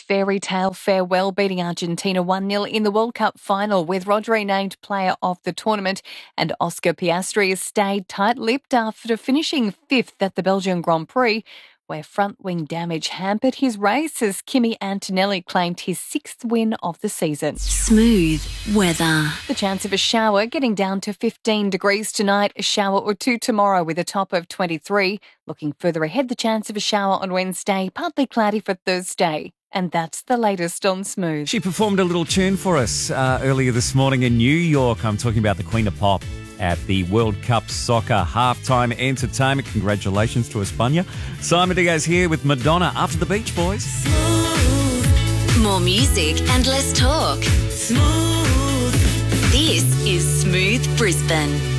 fairy tale farewell, beating Argentina 1-0 in the World Cup final, with Rodri named player of the tournament, and Oscar Piastri has stayed tight-lipped after finishing fifth at the Belgian Grand Prix, where front-wing damage hampered his race as Kimi Antonelli claimed his sixth win of the season. Smooth weather. The chance of a shower getting down to 15 degrees tonight, a shower or two tomorrow with a top of 23. Looking further ahead, the chance of a shower on Wednesday, partly cloudy for Thursday. And that's the latest on Smooth. She performed a little tune for us earlier this morning in New York. I'm talking about the Queen of Pop at the World Cup Soccer Halftime Entertainment. Congratulations to España. Simon Diaz here with Madonna after the Beach Boys. Smooth. More music and less talk. Smooth. This is Smooth Brisbane.